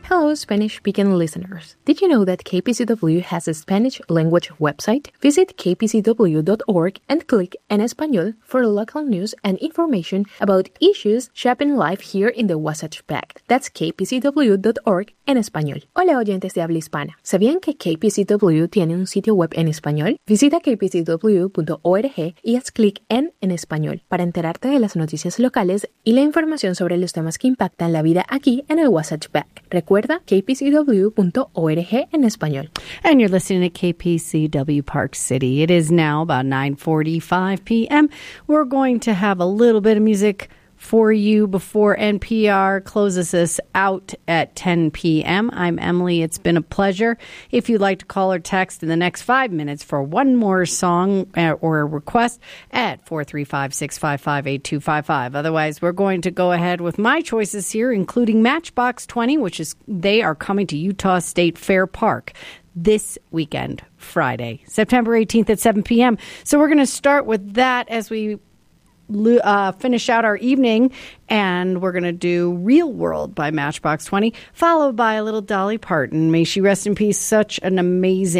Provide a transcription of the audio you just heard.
Hello, Spanish-speaking listeners. Did you know that KPCW has a Spanish language website? Visit kpcw.org and click En Español for local news and information about issues shaping life here in the Wasatch Back. That's kpcw.org en español. Hola, oyentes de habla hispana. ¿Sabían que KPCW tiene un sitio web en español? Visita kpcw.org y haz clic en Español para enterarte de las noticias locales y la información sobre los temas que impactan la vida aquí en el Wasatch Back. Recuerda kpcw.org en español. And you're listening to KPCW Park City. It is now about 9:45 p.m. We're going to have a little bit of music for you before NPR closes us out at 10 p.m. I'm Emily. It's been a pleasure. If you'd like to call or text in the next 5 minutes for one more song or a request at 435-655-8255. Otherwise, we're going to go ahead with my choices here, including Matchbox 20, they are coming to Utah State Fair Park this weekend, Friday, September 18th at 7 p.m. So we're going to start with that as we finish out our evening, and we're going to do Real World by Matchbox 20, followed by a little Dolly Parton. May she rest in peace. Such an amazing